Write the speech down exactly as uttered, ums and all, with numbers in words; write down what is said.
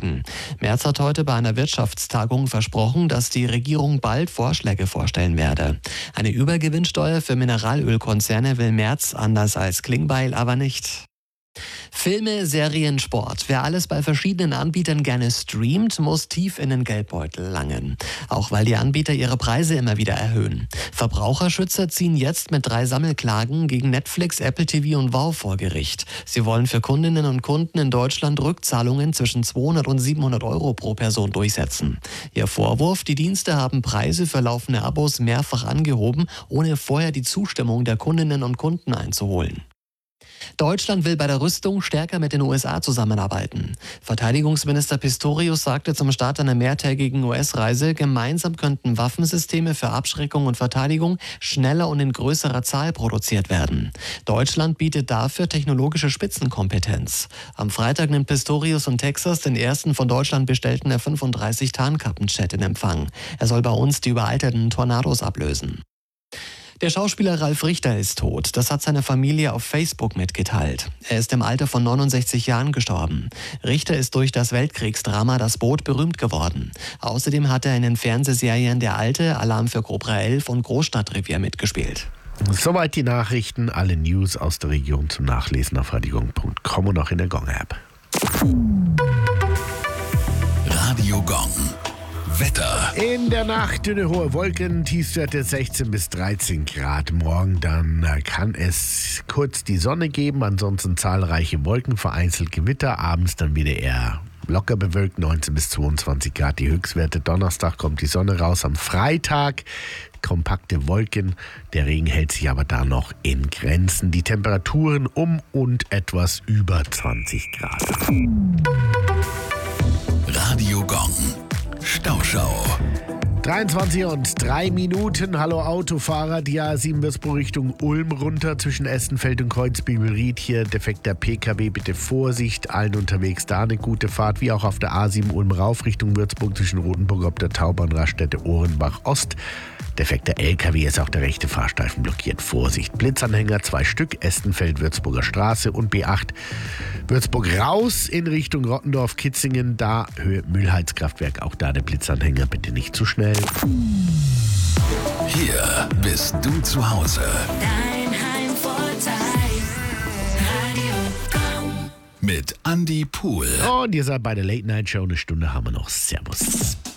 steigen. Merz hat heute bei einer Wirtschaftstagung versprochen, dass die Regierung bald Vorschläge vorstellen werde. Eine Übergewinnsteuer für Mineralölkonzerne will Merz, anders als Klingbeil, aber nicht. Filme, Serien, Sport. Wer alles bei verschiedenen Anbietern gerne streamt, muss tief in den Geldbeutel langen. Auch weil die Anbieter ihre Preise immer wieder erhöhen. Verbraucherschützer ziehen jetzt mit drei Sammelklagen gegen Netflix, Apple T V und Wow vor Gericht. Sie wollen für Kundinnen und Kunden in Deutschland Rückzahlungen zwischen zweihundert und siebenhundert Euro pro Person durchsetzen. Ihr Vorwurf, die Dienste haben Preise für laufende Abos mehrfach angehoben, ohne vorher die Zustimmung der Kundinnen und Kunden einzuholen. Deutschland will bei der Rüstung stärker mit den U S A zusammenarbeiten. Verteidigungsminister Pistorius sagte zum Start einer mehrtägigen U S-Reise, gemeinsam könnten Waffensysteme für Abschreckung und Verteidigung schneller und in größerer Zahl produziert werden. Deutschland bietet dafür technologische Spitzenkompetenz. Am Freitag nimmt Pistorius in Texas den ersten von Deutschland bestellten F fünfunddreißig Tarnkappenjet in Empfang. Er soll bei uns die überalterten Tornados ablösen. Der Schauspieler Ralf Richter ist tot. Das hat seine Familie auf Facebook mitgeteilt. Er ist im Alter von neunundsechzig Jahren gestorben. Richter ist durch das Weltkriegsdrama Das Boot berühmt geworden. Außerdem hat er in den Fernsehserien Der Alte, Alarm für Cobra elf und Großstadtrevier mitgespielt. Soweit die Nachrichten, alle News aus der Region zum Nachlesen auf radio gong punkt com und auch in der Gong-App. Radio Gong. Wetter. In der Nacht dünne hohe Wolken, Tiefstwerte sechzehn bis dreizehn Grad. Morgen dann kann es kurz die Sonne geben, ansonsten zahlreiche Wolken, vereinzelt Gewitter. Abends dann wieder eher locker bewölkt, neunzehn bis zweiundzwanzig Grad die Höchstwerte. Donnerstag kommt die Sonne raus, am Freitag kompakte Wolken. Der Regen hält sich aber da noch in Grenzen. Die Temperaturen um und etwas über zwanzig Grad. Radio Gong. Stauschau. dreiundzwanzig und drei Minuten. Hallo Autofahrer, die A sieben Würzburg Richtung Ulm runter zwischen Estenfeld und Kreuzbibelried. Hier defekter P K W, bitte Vorsicht. Allen unterwegs da eine gute Fahrt, wie auch auf der A sieben Ulm rauf Richtung Würzburg zwischen Rotenburg ob der Taubahn Raststätte Ohrenbach Ost. Defekter L K W ist auch der rechte Fahrstreifen blockiert. Vorsicht. Blitzanhänger, zwei Stück, Estenfeld, Würzburger Straße und B acht. Würzburg raus in Richtung Rottendorf-Kitzingen, da Höhe Mühlheizkraftwerk, auch da der Blitzanhänger, bitte nicht zu schnell. Hier bist du zu Hause. Dein Heimvorteil, Radio Gong. Mit Andy Pool. Und ihr seid bei der Late Night Show, eine Stunde haben wir noch. Servus.